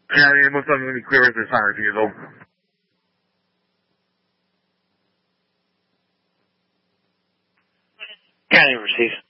Ja, je moet dan niet clear this time hier dan. County receives.